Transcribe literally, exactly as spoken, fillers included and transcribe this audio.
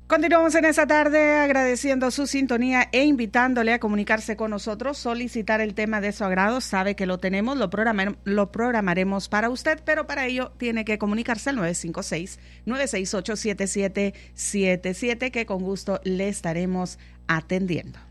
Continuamos en esta tarde agradeciendo su sintonía e invitándole a comunicarse con nosotros, solicitar el tema de su agrado. Sabe que lo tenemos, lo, programar, lo programaremos para usted, pero para ello tiene que comunicarse al nueve cinco seis, nueve seis ocho, siete siete siete siete, que con gusto le estaremos atendiendo.